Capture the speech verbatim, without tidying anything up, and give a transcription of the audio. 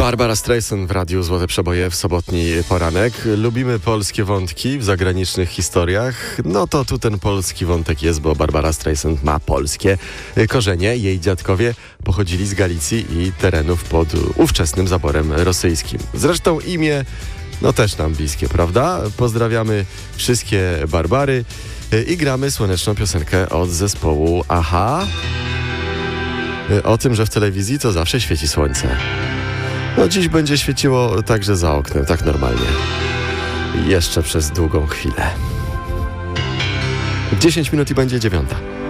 Barbara Streisand w Radiu Złote Przeboje w sobotni poranek. Lubimy polskie wątki w zagranicznych historiach. No to tu ten polski wątek jest, bo Barbara Streisand ma polskie korzenie. Jej dziadkowie pochodzili z Galicji i terenów pod ówczesnym zaborem rosyjskim. Zresztą imię no też nam bliskie, prawda? Pozdrawiamy wszystkie Barbary i gramy słoneczną piosenkę od zespołu Aha. O tym, że w telewizji to zawsze świeci słońce. No dziś będzie świeciło także za oknem, tak normalnie. Jeszcze przez długą chwilę. dziesięć minut i będzie dziewiąta.